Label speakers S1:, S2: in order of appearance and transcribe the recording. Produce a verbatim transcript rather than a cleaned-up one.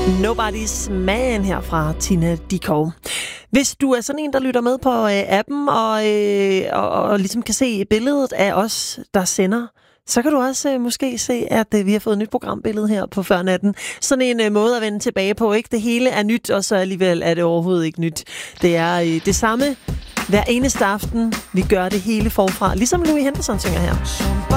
S1: Nobody's Man her fra Tina Dickow. Hvis du er sådan en, der lytter med på øh, appen og, øh, og, og ligesom kan se billedet af os, der sender, så kan du også øh, måske se, at øh, vi har fået et nyt programbillede her på Før Natten. Sådan en øh, måde at vende tilbage på, ikke? Det hele er nyt, og så alligevel er det overhovedet ikke nyt. Det er øh, det samme hver eneste aften. Vi gør det hele forfra, ligesom Louis Henderson synger her.